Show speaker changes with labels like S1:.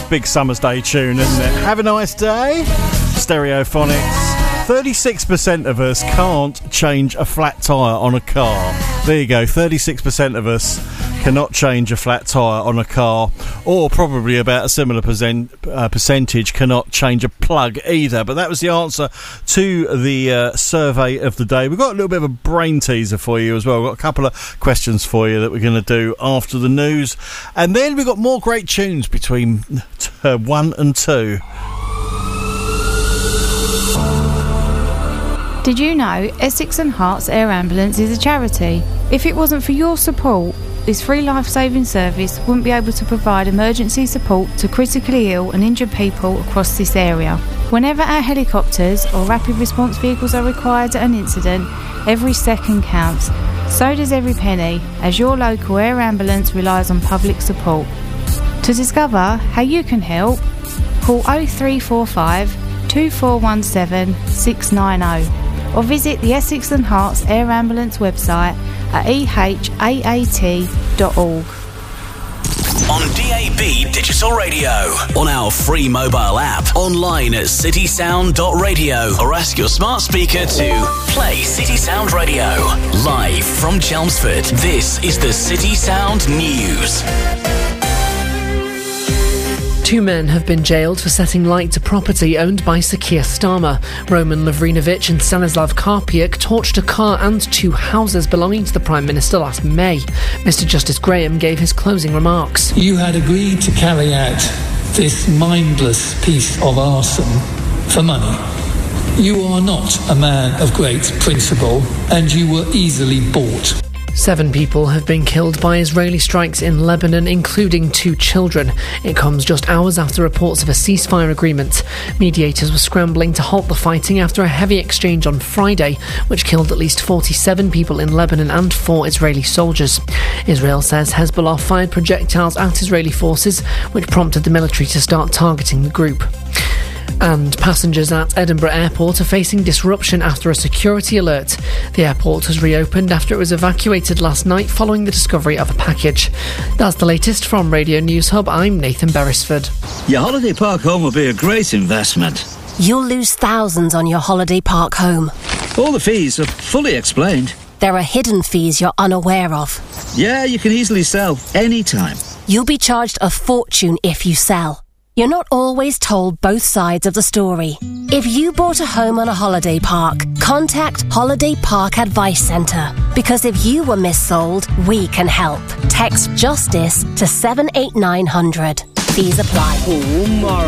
S1: big summer's day tune, isn't it? Have a nice day. Stereophonics. 36% of us can't change a flat tyre on a car. There you go, 36% of us cannot change a flat tyre on a car, or probably about a similar percentage cannot change a plug either. But that was the answer to the survey of the day. We've got a little bit of a brain teaser for you as well. We've got a couple of questions for you that we're going to do after the news. And then we've got more great tunes between 1 and 2.
S2: Did you know Essex and Herts Air Ambulance is a charity? If it wasn't for your support, this free life-saving service wouldn't be able to provide emergency support to critically ill and injured people across this area. Whenever our helicopters or rapid response vehicles are required at an incident, every second counts. So does every penny, as your local air ambulance relies on public support. To discover how you can help, call 0345 2417 690 or visit the Essex and Herts Air Ambulance website at ehaat.org.
S3: On DAB Digital Radio, on our free mobile app, online at citysound.radio, or ask your smart speaker to play City Sound Radio. Live from Chelmsford, this is the City Sound News.
S4: 2 men have been jailed for setting light to property owned by Sir Keir Starmer. Roman Lovrinovich and Stanislav Karpiuk torched a car and 2 houses belonging to the Prime Minister last May. Mr Justice Graham gave his closing remarks.
S5: You had agreed to carry out this mindless piece of arson for money. You are not a man of great principle, and you were easily bought.
S4: 7 people have been killed by Israeli strikes in Lebanon, including 2 children. It comes just hours after reports of a ceasefire agreement. Mediators were scrambling to halt the fighting after a heavy exchange on Friday, which killed at least 47 people in Lebanon and 4 Israeli soldiers. Israel says Hezbollah fired projectiles at Israeli forces, which prompted the military to start targeting the group. And passengers at Edinburgh Airport are facing disruption after a security alert. The airport has reopened after it was evacuated last night following the discovery of a package. That's the latest from Radio News Hub. I'm Nathan Beresford.
S6: Your holiday park home will be a great investment.
S7: You'll lose thousands on your holiday park home.
S6: All the fees are fully explained.
S7: There are hidden fees you're unaware of.
S6: Yeah, you can easily sell anytime.
S7: You'll be charged a fortune if you sell. You're not always told both sides of the story. If you bought a home on a holiday park, contact Holiday Park Advice Centre. Because if you were missold, we can help. Text JUSTICE to 78900. Fees apply.